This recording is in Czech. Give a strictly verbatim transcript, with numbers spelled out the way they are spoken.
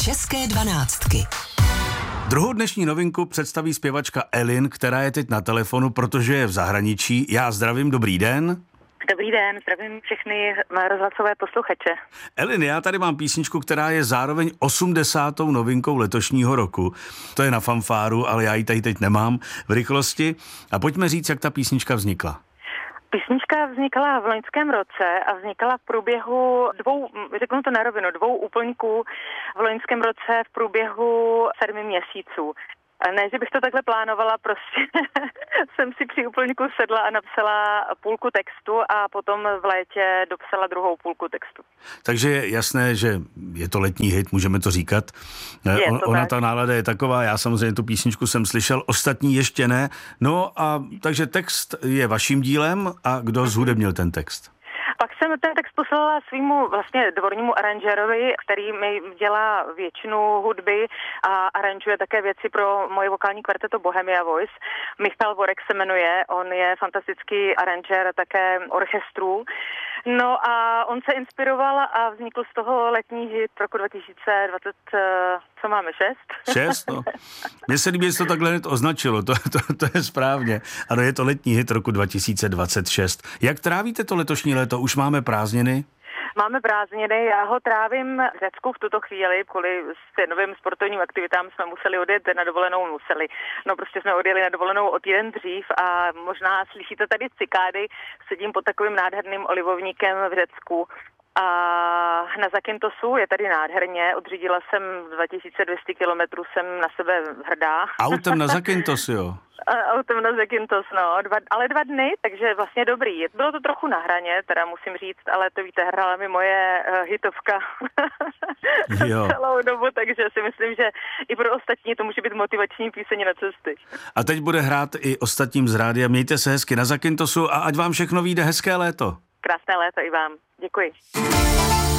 České dvanáctky. Druhou dnešní novinku představí zpěvačka Elin, která je teď na telefonu, protože je v zahraničí. Já zdravím, dobrý den. Dobrý den, zdravím všechny rozhlasové posluchače. Elin, já tady mám písničku, která je zároveň osmdesátou novinkou letošního roku. To je na fanfáru, ale já ji tady teď nemám v rychlosti. A pojďme říct, jak ta písnička vznikla. Písnička vznikala v loňském roce a vznikla v průběhu dvou, řeknu to na rovinu, dvou úplňků v loňském roce v průběhu sedmi měsíců. Ne, že bych to takhle plánovala, prostě jsem si při úplňku sedla a napsala půlku textu a potom v létě dopsala druhou půlku textu. Takže je jasné, že je to letní hit, můžeme to říkat. Je On, to ona tak. Ta nálada je taková, já samozřejmě tu písničku jsem slyšel, ostatní ještě ne. No a takže text je vaším dílem a kdo zhudebnil ten text? Pak jsem ten text poslala svýmu vlastně dvornímu aranžérovi, který mi dělá většinu hudby a aranžuje také věci pro moje vokální kvarteto Bohemia Voice. Michal Vorek se jmenuje, on je fantastický aranžér také orchestrů. No a on se inspiroval a vznikl z toho letní hit roku dva tisíce dvacet, co máme, šest? Šest, no. Mně se líbí, že to takhle hned označilo, to, to, to je správně. Ano, je to letní hit roku dva tisíce dvacet šest. Jak trávíte to letošní léto? Už máme prázdniny? Máme prázdniny, já ho trávím v Řecku v tuto chvíli, kvůli novým sportovním aktivitám jsme museli odjet na dovolenou, museli. No prostě jsme odjeli na dovolenou o týden dřív a možná slyšíte tady cikády, sedím pod takovým nádherným olivovníkem v Řecku. A na Zakyntosu je tady nádherně, odřídila jsem dva tisíce dvě stě kilometrů, jsem na sebe hrdá. Autem na Zakyntos, jo? Autem na Zakyntos, no, dva, ale dva dny, takže vlastně dobrý. Bylo to trochu na hraně, teda musím říct, ale to víte, hrála mi moje uh, hitovka celou dobu, takže si myslím, že i pro ostatní to může být motivační píseň na cesty. A teď bude hrát i ostatním z rádia. Mějte se hezky na Zakyntosu a ať vám všechno vyjde, hezké léto. Krásné léto i vám. Děkuji.